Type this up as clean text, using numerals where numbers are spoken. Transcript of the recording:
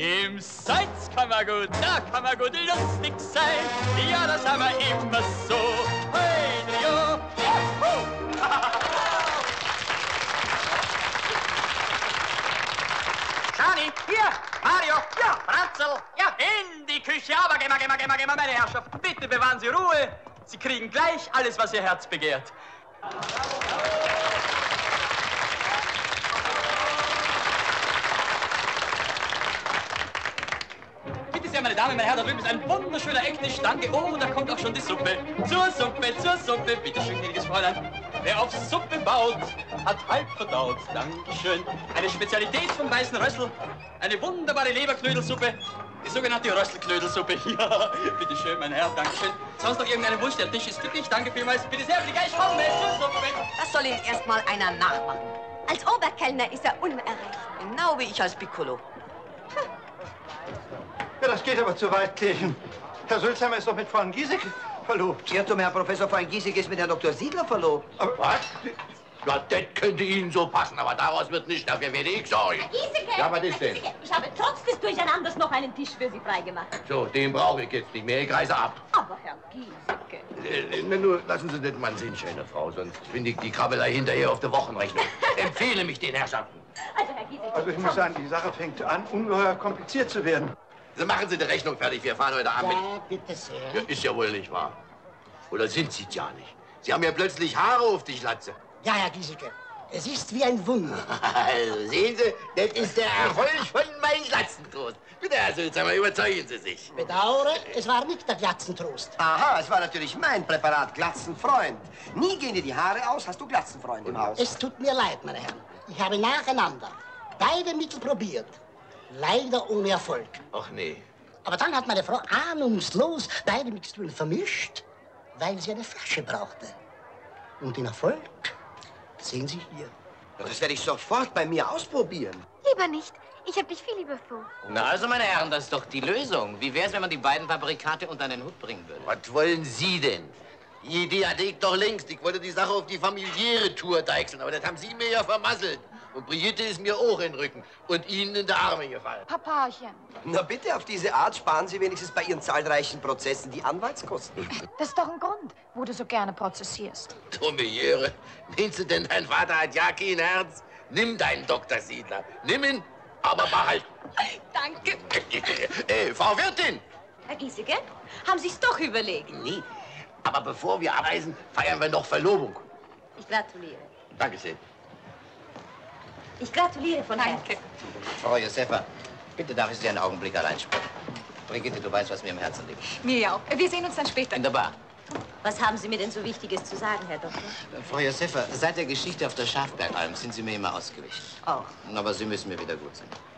Im Salzkammergut, da kann man gut lustig sein. Ja, das haben wir immer so. Hey, Trio, juhu! Schani, hier, Mario, ja, Franzl, ja, in die Küche, aber geh mal, meine Herrschaft, bitte bewahren Sie Ruhe. Sie kriegen gleich alles, was Ihr Herz begehrt. Bitte sehr, meine Damen, meine Herren, da drüben ist ein wunderschöner Ecktisch, danke. Oh, da kommt auch schon die Suppe. Zur Suppe, bitte schön, gnädiges Fräulein. Wer auf Suppe baut, hat halb verdaut. Dankeschön. Eine Spezialität vom Weißen Rössel. Eine wunderbare Leberknödelsuppe. Die sogenannte Rösselknödelsuppe. Ja, bitte schön, mein Herr, dankeschön. Sonst noch irgendeine Wunsch? Der Tisch ist glücklich. Danke vielmals. Bitte sehr, bitte gleich kommen. Zur Suppe. Das soll Ihnen erst mal einer nachmachen. Als Oberkellner ist er unerreicht. Genau wie ich als Piccolo. Ja, das geht aber zu weit, Kirchen. Herr Sulzheimer ist doch mit Frau Giesecke verlobt. Irrtum, Herr Professor, Frau Giesecke ist mit Herrn Dr. Siedler verlobt. Aber was? Ja, das könnte Ihnen so passen, aber daraus wird nicht, dafür werde ich sorgen. Herr Giesecke! Ja, was ist denn? Giesecke, ich habe trotz des Durcheinanders noch einen Tisch für Sie freigemacht. So, den brauche ich jetzt nicht mehr, ich reise ab. Aber Herr Giesecke... Nur lassen Sie das mal sehen, schöne Frau, sonst finde ich die Krabbelei hinterher auf der Wochenrechnung. Empfehle mich den Herrschaften. Also, Herr Giesecke... Also ich muss sagen, die Sache fängt an, ungeheuer kompliziert zu werden. So, machen Sie die Rechnung fertig, wir fahren heute Abend. Ja, bitte sehr. Ja, ist ja wohl nicht wahr. Oder sind Sie es ja nicht? Sie haben ja plötzlich Haare auf die Schlatze. Ja, Herr Giesecke, es ist wie ein Wunder. Also, sehen Sie, das ist der Erfolg von meinem Glatzentrost. Bitte, Herr Sulzheimer, überzeugen Sie sich. Bedauere, es war nicht der Glatzentrost. Aha, es war natürlich mein Präparat, Glatzenfreund. Nie gehen dir die Haare aus, hast du Glatzenfreund im Haus. Es tut mir leid, meine Herren. Ich habe nacheinander beide Mittel probiert. Leider ohne Erfolg. Ach nee. Aber dann hat meine Frau ahnungslos beide Mixturen vermischt, weil sie eine Flasche brauchte. Und den Erfolg sehen Sie hier. Das werde ich sofort bei mir ausprobieren. Lieber nicht. Ich hab dich viel lieber so. Na also, meine Herren, das ist doch die Lösung. Wie wär's, wenn man die beiden Fabrikate unter einen Hut bringen würde? Was wollen Sie denn? Die Idee hatte ich doch längst. Ich wollte die Sache auf die familiäre Tour deichseln, aber das haben Sie mir ja vermasselt. Und Brigitte ist mir auch in den Rücken und Ihnen in die Arme gefallen. Papachen. Na bitte, auf diese Art sparen Sie wenigstens bei Ihren zahlreichen Prozessen die Anwaltskosten. Das ist doch ein Grund, wo du so gerne prozessierst. Dumme Jöre. Meinst du denn, dein Vater hat ja kein Herz? Nimm deinen Dr. Siedler. Nimm ihn, aber behalten. Danke. Frau Wirtin. Herr Giesecke, haben Sie es doch überlegt? Nee, aber bevor wir abreisen, feiern wir noch Verlobung. Ich gratuliere. Dankeschön. Ich gratuliere von Herzen. Frau Josefa, bitte darf ich Sie einen Augenblick allein sprechen. Brigitte, du weißt, was mir im Herzen liegt. Mir ja auch. Wir sehen uns dann später. In der Bar. Was haben Sie mir denn so Wichtiges zu sagen, Herr Doktor? Frau Josefa, seit der Geschichte auf der Schafbergalm sind Sie mir immer ausgewichen. Oh. Aber Sie müssen mir wieder gut sein.